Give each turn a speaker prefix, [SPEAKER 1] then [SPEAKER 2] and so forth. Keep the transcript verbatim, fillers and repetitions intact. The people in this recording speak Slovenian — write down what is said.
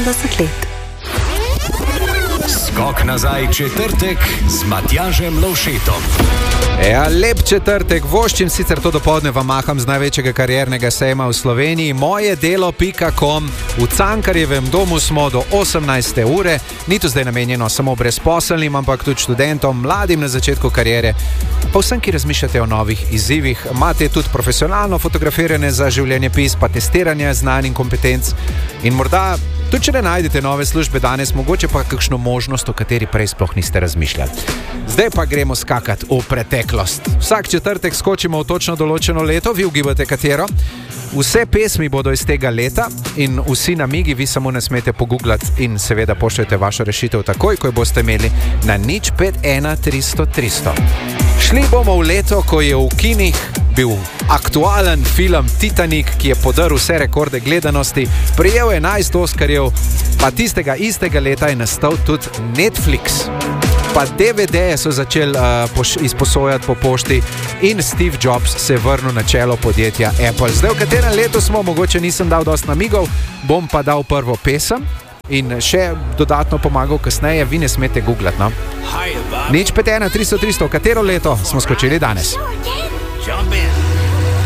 [SPEAKER 1] osemdeset let.
[SPEAKER 2] Skok nazaj četrtek z Matjažem Lovšetom.
[SPEAKER 3] Ja, lep četrtek, voščim sicer to dopoldne vam maham z največjega kariernega sejma v Sloveniji, moje delo pika com. V Cankarjevem domu smo do osemnajste ure, ni to zdaj namenjeno samo brezposelnim, ampak tudi študentom, mladim na začetku kariere, pa vsem, ki razmišljate o novih izzivih. Imate tudi profesionalno fotografiranje za življenjepis, pa testiranje znanj in kompetenc in morda tudi, če ne najdete nove službe danes, mogoče pa kakšno možnost, o kateri prej sploh niste razmišljali. Zdaj pa gremo skakati v preteklost. Vsak četrtek skočimo v točno določeno leto, vi ugibate katero. Vse pesmi bodo iz tega leta in vsi namigi, vi samo ne smete pogooglati in seveda pošljete vašo rešitev takoj, ko jo boste imeli na nič pet ena tristo tristo. Šli bomo v leto, ko je v kinih bil aktualen film Titanik, ki je podrl vse rekorde gledanosti, prejel enajst Oskarjev, pa tistega istega leta je nastal tudi Netflix. Pa D V D-je so začeli uh, poš- izposojati po pošti in Steve Jobs se je vrnil na čelo podjetja Apple. Zdaj, v katerem letu smo, mogoče nisem dal dosti namigov, bom pa dal prvo pesem in še dodatno pomagal kasneje, vi ne smete googlati, no? nič pet ena tristo tristo, v katero leto smo skočili danes?
[SPEAKER 2] Jump in.